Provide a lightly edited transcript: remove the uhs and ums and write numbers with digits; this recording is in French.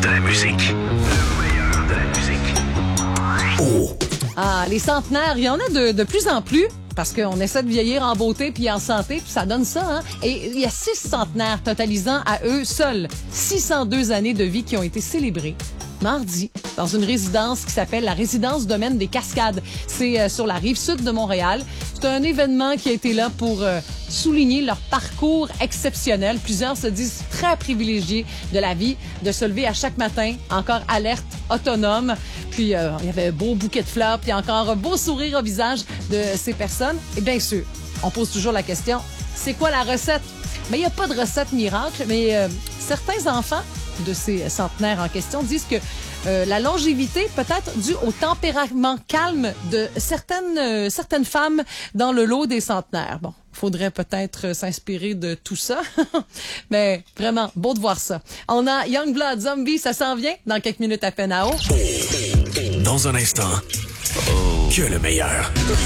de la musique. Le meilleur de la musique. Oh! Ah, les centenaires, il y en a de plus en plus. Parce qu'on essaie de vieillir en beauté puis en santé, puis ça donne ça, hein? Et il y a 6 centenaires totalisant à eux seuls 602 années de vie qui ont été célébrées mardi dans une résidence qui s'appelle la résidence Domaine des Cascades. C'est sur la rive sud de Montréal. C'est un événement qui a été là pour souligner leur parcours exceptionnel. Plusieurs se disent très privilégiés de la vie, de se lever à chaque matin, encore alerte, autonome. Puis il y avait un beau bouquet de fleurs, puis encore un beau sourire au visage de ces personnes. Et bien sûr, on pose toujours la question, c'est quoi la recette? Mais il n'y a pas de recette miracle, mais certains enfants de ces centenaires en question disent que la longévité peut être due au tempérament calme de certaines femmes dans le lot des centenaires. Bon, faudrait peut-être s'inspirer de tout ça, mais vraiment, beau de voir ça. On a Youngblood Zombie, ça s'en vient dans quelques minutes à peine à haut. Dans un instant, que le meilleur.